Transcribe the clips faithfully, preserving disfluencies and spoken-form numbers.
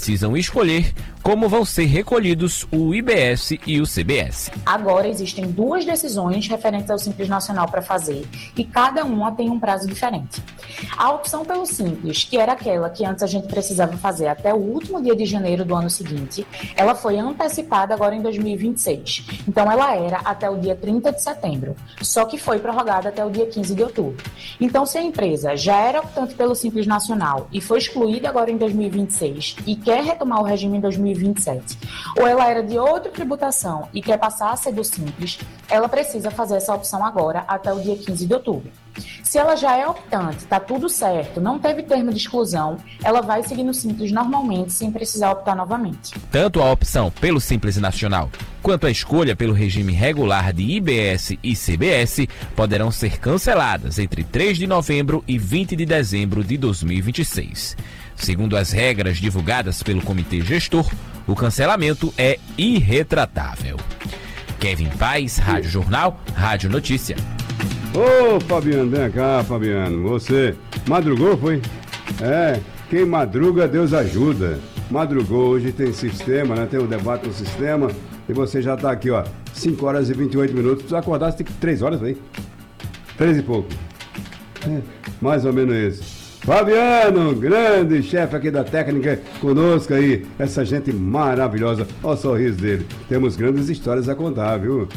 precisam escolher como vão ser recolhidos o I B S e o C B S. Agora existem duas decisões referentes ao Simples Nacional para fazer e cada uma tem um prazo diferente. A opção pelo Simples, que era aquela que antes a gente precisava fazer até o último dia de janeiro do ano seguinte, ela foi antecipada agora em dois mil e vinte e seis. Então ela era até o dia trinta de setembro, só que foi prorrogada até o dia quinze de outubro. Então se a empresa já era optante pelo Simples Nacional e foi excluída agora em dois mil e vinte e seis e quer retomar o regime em dois mil e vinte e sete, ou ela era de outra tributação e quer passar a ser do Simples, ela precisa fazer essa opção agora até o dia quinze de outubro. Se ela já é optante, está tudo certo, não teve termo de exclusão, ela vai seguir no Simples normalmente, sem precisar optar novamente. Tanto a opção pelo Simples Nacional quanto a escolha pelo regime regular de I B S e C B S poderão ser canceladas entre três de novembro e vinte de dezembro de dois mil e vinte e seis. Segundo as regras divulgadas pelo Comitê Gestor, o cancelamento é irretratável. Kevin Paes, Rádio Jornal, Rádio Notícia. Ô, Fabiano, vem cá, Fabiano. Você madrugou, foi? É, quem madruga, Deus ajuda. Madrugou, hoje tem sistema, né? Tem um debate no sistema. E você já tá aqui, ó, cinco horas e vinte e oito minutos. Precisa acordar, você tem que três horas, aí. três e pouco. É, mais ou menos isso. Fabiano, grande chefe aqui da técnica, conosco aí, essa gente maravilhosa. Olha o sorriso dele. Temos grandes histórias a contar, viu?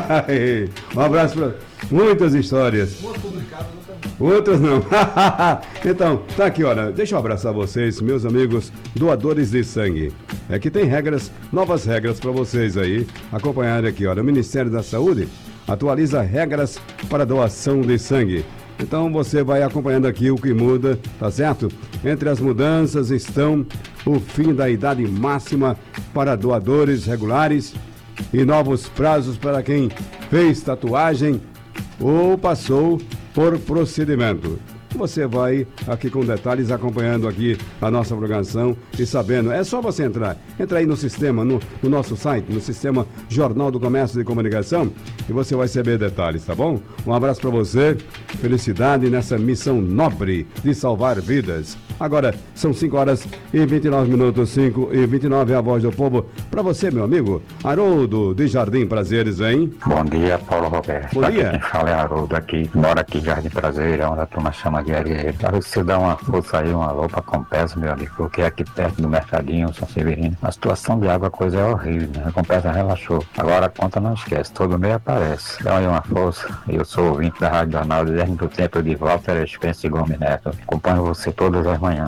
Um abraço para muitas histórias. Outras não. Então, tá aqui, olha, deixa eu abraçar vocês, meus amigos doadores de sangue. É que tem regras, novas regras para vocês aí, acompanharem aqui, olha, o Ministério da Saúde atualiza regras para doação de sangue. Então você vai acompanhando aqui o que muda, tá certo? Entre as mudanças estão o fim da idade máxima para doadores regulares e novos prazos para quem fez tatuagem ou passou por procedimento. Você vai aqui com detalhes acompanhando aqui a nossa programação e sabendo, é só você entrar, entra aí no sistema, no, no nosso site, no sistema Jornal do Comércio e Comunicação e você vai saber detalhes, tá bom? Um abraço para você, felicidade nessa missão nobre de salvar vidas. Agora são cinco horas e vinte e nove minutos, cinco e vinte e nove, a voz do povo. Para você, meu amigo, Haroldo de Jardim Prazeres, hein? Bom dia, Paulo Roberto. Bom dia. Aqui quem fala é Haroldo aqui, mora aqui em Jardim Prazeres, onde a turma chama de Areia. Para você dar uma força aí, um alô para Compesa, meu amigo, porque aqui perto do Mercadinho, São Severino, a situação de água, a coisa é horrível, né? A Compesa relaxou. Agora a conta não esquece, todo mês aparece. Dá aí uma força. Eu sou ouvinte da Rádio Jornal desde o tempo de Walter Spencer e Gomes Neto. Acompanho você todas as manhãs.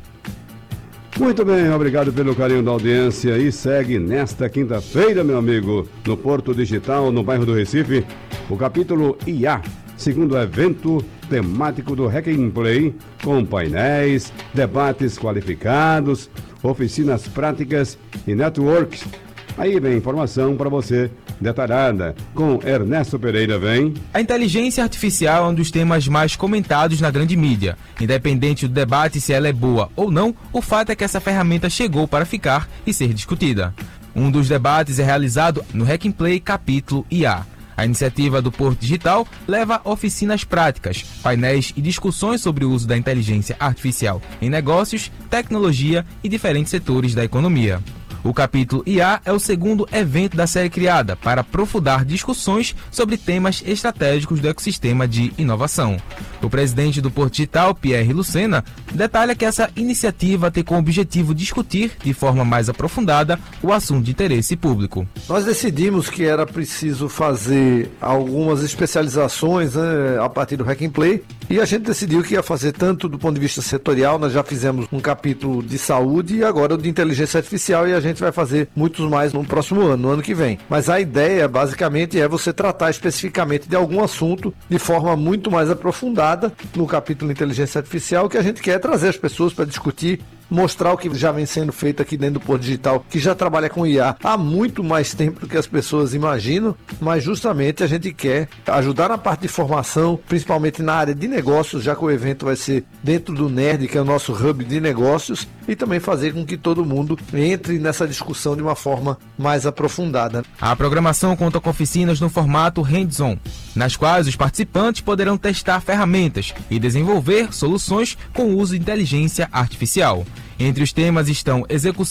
Muito bem, obrigado pelo carinho da audiência e segue nesta quinta-feira, meu amigo, no Porto Digital, no bairro do Recife, o capítulo I A, segundo evento temático do Hack and Play, com painéis, debates qualificados, oficinas práticas e networks. Aí vem informação para você detalhada com Ernesto Pereira, vem. A inteligência artificial é um dos temas mais comentados na grande mídia. Independente do debate se ela é boa ou não, o fato é que essa ferramenta chegou para ficar e ser discutida. Um dos debates é realizado no Hack and Play capítulo I A. A iniciativa do Porto Digital leva oficinas práticas, painéis e discussões sobre o uso da inteligência artificial em negócios, tecnologia e diferentes setores da economia. O capítulo I A é o segundo evento da série criada para aprofundar discussões sobre temas estratégicos do ecossistema de inovação. O presidente do Porto Digital, Pierre Lucena, detalha que essa iniciativa tem como objetivo discutir de forma mais aprofundada o assunto de interesse público. Nós decidimos que era preciso fazer algumas especializações, né, a partir do Hack and Play, e a gente decidiu que ia fazer tanto do ponto de vista setorial. Nós já fizemos um capítulo de saúde e agora o de inteligência artificial, e a gente vai fazer muitos mais no próximo ano, no ano que vem. Mas a ideia, basicamente, é você tratar especificamente de algum assunto de forma muito mais aprofundada no capítulo de inteligência artificial, que a gente quer trazer as pessoas para discutir, mostrar o que já vem sendo feito aqui dentro do Porto Digital, que já trabalha com I A há muito mais tempo do que as pessoas imaginam, mas justamente a gente quer ajudar na parte de formação, principalmente na área de negócios, já que o evento vai ser dentro do Nerd, que é o nosso hub de negócios, e também fazer com que todo mundo entre nessa discussão de uma forma mais aprofundada. A programação conta com oficinas no formato hands-on, nas quais os participantes poderão testar ferramentas e desenvolver soluções com o uso de inteligência artificial. Entre os temas estão execução